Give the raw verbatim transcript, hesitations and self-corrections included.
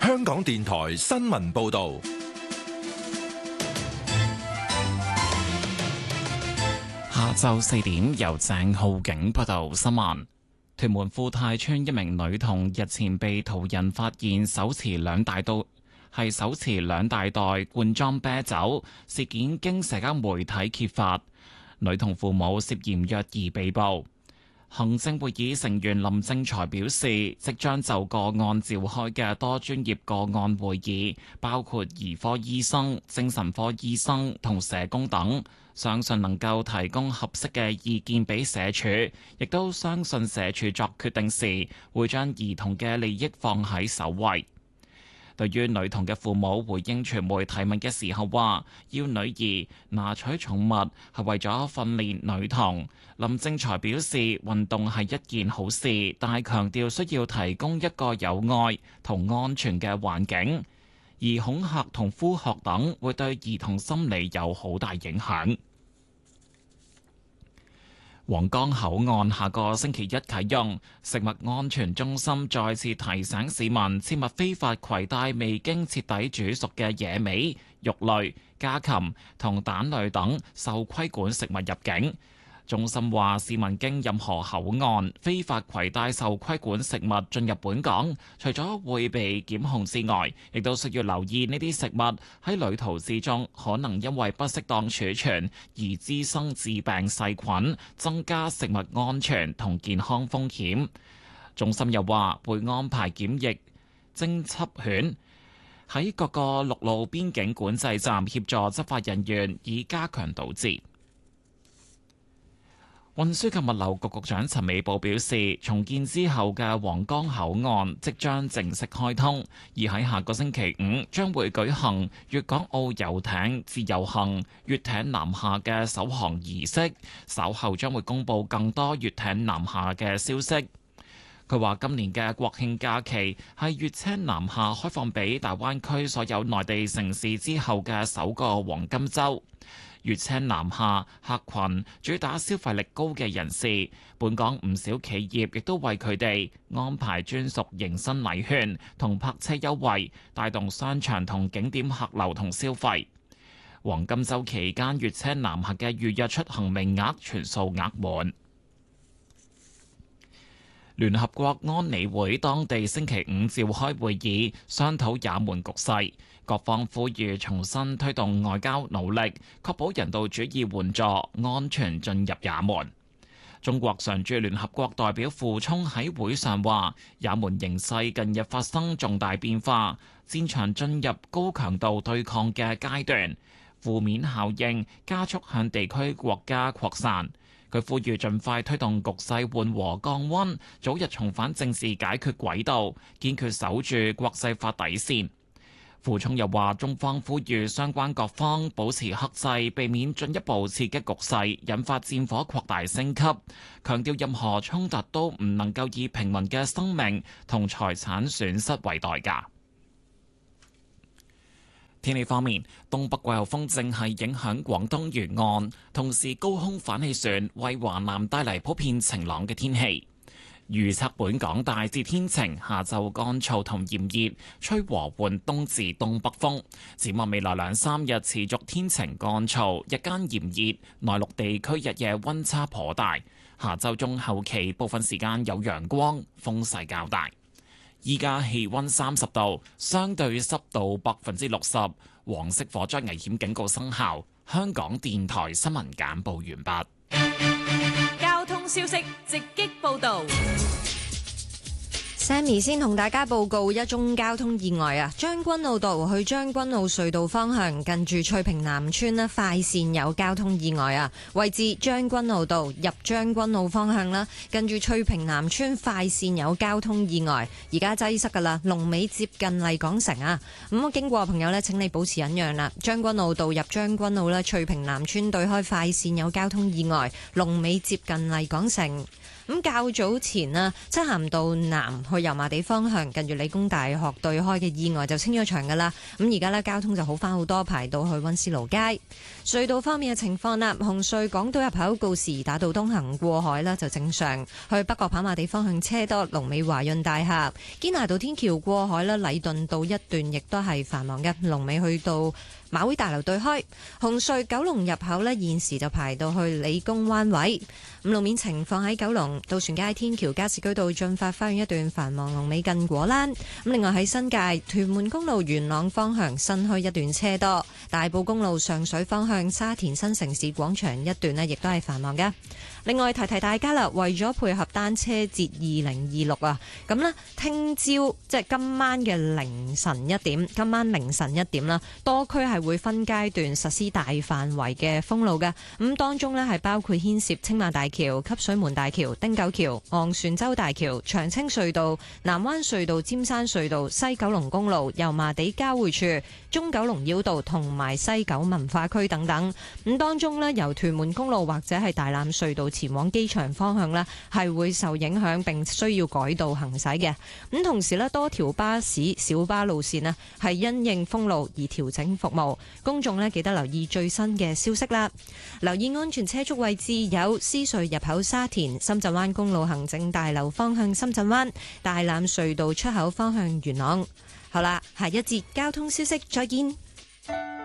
香港電台新聞報道。 下晝四點，由鄭浩景報道新聞。屯門富泰村一名女童日前被途人發現手持兩大刀，係手持兩大袋罐裝啤酒。事件經社交媒體揭發，女童父母涉嫌虐兒被捕。行政會議成員林正財表示，即將就個案召開嘅多專業個案會議，包括兒科醫生、精神科醫生同社工等，相信能夠提供合適嘅意見俾社署，亦都相信社署作決定時會將兒童嘅利益放喺首位。對於女童嘅父母回應傳媒提問嘅時候話，要女兒拿取寵物係為咗訓練女童。林正財表示，運動係一件好事，但係強調需要提供一個有愛同安全嘅環境，而恐嚇同呼喝等會對兒童心理有好大影響。皇崗口岸下個星期一啟用，食物安全中心再次提醒市民切勿非法攜帶未經徹底煮熟嘅野味、肉類、家禽同蛋類等受規管食物入境。中心話，市民經任何口岸非法攜帶受規管食物進入本港，除咗會被檢控之外，亦都需要留意呢啲食物喺旅途之中可能因為不適當儲存而滋生致病細菌，增加食物安全同健康風險。中心又話，會安排檢疫偵緝犬喺各個陸路邊境管制站協助執法人員，以加強堵截。運輸及物流局局長陳美寶表示，重建之後嘅皇崗口岸即將正式開通，而喺下個星期五將會舉行粵港澳遊艇自由行粵艇南下嘅首航儀式，稍後將會公布更多粵艇南下嘅消息。佢話今年嘅國慶假期係粵車南下開放俾大灣區所有內地城市之後嘅首個黃金週。粵車南下客群主打消費力高嘅人士，本港唔少企業亦都為佢哋安排專屬迎新禮券同泊車優惠，帶動商場同景點客流同消費。黃金週期間，粵車南下嘅預約出行名額全數額滿。聯合國安理會當地星期五召開會議，商討也門局勢。各方呼籲重新推動外交努力，確保人道主義援助安全進入也門。中國常駐聯合國代表傅聰喺會上話，也門形勢近日發生重大變化，戰場進入高強度對抗嘅階段，負面效應加速向地區國家擴散。佢呼籲盡快推動局勢緩和降溫，早日重返政治解決軌道，堅決守住國際法底線。傅聰又話，中方呼籲相關各方保持克制，避免進一步刺激局勢，引發戰火擴大升級。強調任何衝突都唔能夠以平民嘅生命同財產損失為代價。天氣方面，東北季候風正係影響廣東沿岸，同時高空反氣旋為華南帶嚟普遍晴朗嘅天氣。預測本港大致天晴，下晝乾燥同炎熱，吹和緩東至東北風。展望未來兩三日持續天晴乾燥，日間炎熱，內陸地區日夜溫差頗大。下週中後期部分時間有陽光，風勢較大。依家氣溫三十度，相對濕度百分之六十，黃色火災危險警告生效。香港電台新聞簡報完畢。 交通消息直擊報道。 Sammy 先同大家報告一宗交通意外啊！將軍澳道去將軍澳隧道方向，近住翠屏南村咧快線有交通意外啊！位置將軍澳道入將軍澳方向啦，近住翠屏南村快線有交通意外，而家擠塞噶啦，龍尾接近麗港城啊！咁經過嘅朋友咧，請你保持忍讓啦。將軍澳道入將軍澳咧，翠屏南村對開快線有交通意外，龍尾接近麗港城。 咁較早前啊，漆咸道南去油麻地方向，近住理工大學對開嘅意外就清咗場噶啦。咁而家呢，交通就好翻好多，排到去溫思勞街。隧道方面嘅情況啦，紅隧港島入口告士打道東行過海啦就正常，去北角跑馬地方向車多，龍尾華潤大廈。堅拿道天橋過海啦，禮頓道一段亦都係繁忙嘅，龍尾去到馬會大樓對開。紅隧九龍入口呢，現時就排到去理工灣位。咁路面情況喺九龍渡船街天橋加士居道進發花園一段繁忙，龍尾近果欄。咁另外喺新界屯門公路元朗方向新墟一段車多，大埔公路上水方向沙田新城市廣場一段呢，亦都係繁忙嘅。另外提提大家啦，為咗配合單車節二零二六啊，咁呢聽朝即係今晚嘅凌晨一點，今晚凌晨一點啦，多區係會分階段實施大範圍嘅封路嘅。咁當中呢係包括牽涉青馬大橋、汲水門大橋、汀九橋、昂船洲大橋、長青隧道、南灣隧道、尖山隧道、西九龍公路、油麻地交匯處、中九龍繞道同埋西九文化區等等。咁當中呢，由屯門公路或者係大欖隧道前往機場方向呢，係會受影響並需要改道行駛嘅。咁同時呢，多條巴士、小巴路線呢係因應封路而調整服務，公眾呢記得留意最新嘅消息啦。留意安全車速位置有獅隧入口沙田、深圳灣公路行政大樓方向深圳灣、大欖隧道出口方向元朗。好啦，下一節交通消息再見。